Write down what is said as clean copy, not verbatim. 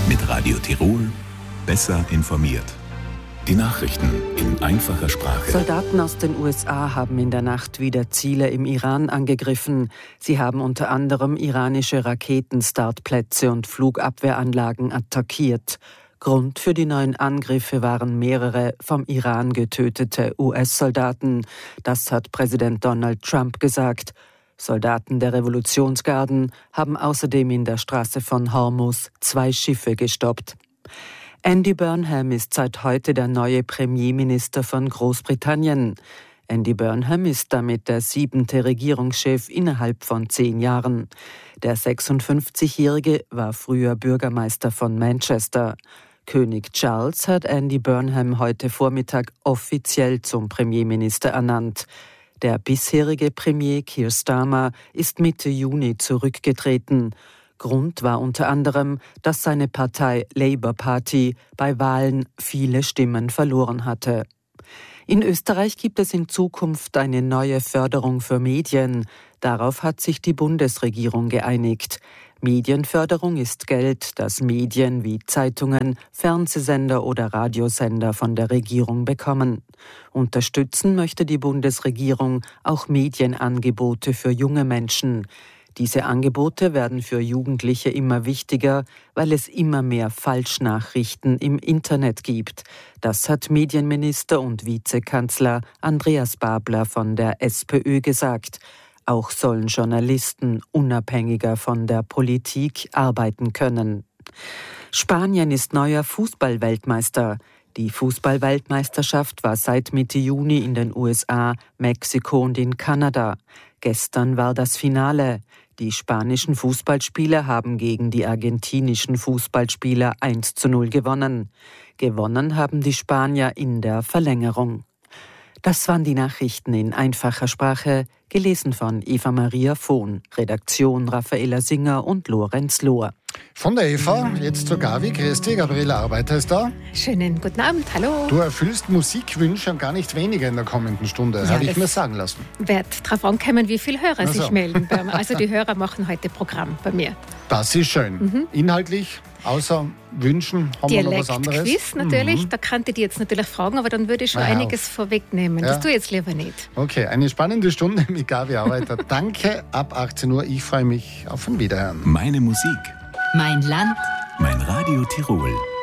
Mit Radio Tirol besser informiert. Die Nachrichten in einfacher Sprache. Soldaten aus den USA haben in der Nacht wieder Ziele im Iran angegriffen. Sie haben unter anderem iranische Raketenstartplätze und Flugabwehranlagen attackiert. Grund für die neuen Angriffe waren mehrere vom Iran getötete US-Soldaten. Das hat Präsident Donald Trump gesagt. Soldaten der Revolutionsgarden haben außerdem in der Straße von Hormuz 2 Schiffe gestoppt. Andy Burnham ist seit heute der neue Premierminister von Großbritannien. Andy Burnham ist damit der 7. Regierungschef innerhalb von 10 Jahren. Der 56-Jährige war früher Bürgermeister von Manchester. König Charles hat Andy Burnham heute Vormittag offiziell zum Premierminister ernannt. Der bisherige Premier Keir Starmer ist Mitte Juni zurückgetreten. Grund war unter anderem, dass seine Partei Labour Party bei Wahlen viele Stimmen verloren hatte. In Österreich gibt es in Zukunft eine neue Förderung für Medien. Darauf hat sich die Bundesregierung geeinigt. Medienförderung ist Geld, das Medien wie Zeitungen, Fernsehsender oder Radiosender von der Regierung bekommen. Unterstützen möchte die Bundesregierung auch Medienangebote für junge Menschen. Diese Angebote werden für Jugendliche immer wichtiger, weil es immer mehr Falschnachrichten im Internet gibt. Das hat Medienminister und Vizekanzler Andreas Babler von der SPÖ gesagt. Auch sollen Journalisten unabhängiger von der Politik arbeiten können. Spanien ist neuer Fußballweltmeister. Die Fußballweltmeisterschaft war seit Mitte Juni in den USA, Mexiko und in Kanada. Gestern war das Finale. Die spanischen Fußballspieler haben gegen die argentinischen Fußballspieler 1:0 gewonnen. Gewonnen haben die Spanier in der Verlängerung. Das waren die Nachrichten in einfacher Sprache, gelesen von Eva-Maria Vohn, Redaktion Raffaela Singer und Lorenz Lohr. Von der Eva, jetzt zur Gabi. Grüß dich, Gabriela Arbeiter ist da. Schönen guten Abend, hallo. Du erfüllst Musikwünsche und gar nicht weniger in der kommenden Stunde, Ja, habe ich mir sagen lassen. Wird darauf ankommen, wie viele Hörer sich melden bei mir. Also die Hörer machen heute Programm bei mir. Das ist schön. Inhaltlich, außer Wünschen, haben wir noch was anderes? Dialektquiz natürlich, da kannte ich jetzt natürlich fragen, aber dann würde ich schon einiges vorwegnehmen. Ja. Das tue ich jetzt lieber nicht. Okay, eine spannende Stunde mit Gabi Arbeiter. Danke, ab 18 Uhr. Ich freue mich auf ein Wiederhören. Meine Musik, Mein Land, mein Radio Tirol.